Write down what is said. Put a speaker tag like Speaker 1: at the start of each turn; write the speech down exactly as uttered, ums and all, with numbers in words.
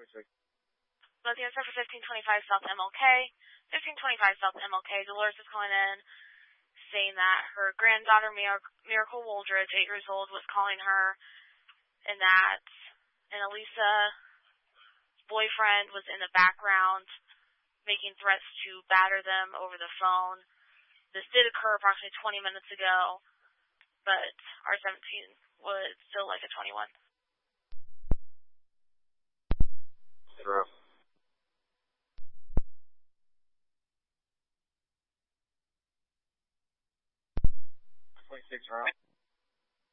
Speaker 1: Looking for fifteen twenty-five South M L K. fifteen twenty-five South M L K. Dolores is calling in saying that her granddaughter, Mir- Miracle Woldridge, eight years old, was calling her and that and Elisa's boyfriend was in the background making threats to batter them over the phone. This did occur approximately twenty minutes ago, but R seventeen would still like a twenty-one.
Speaker 2: Zero. twenty-six, right?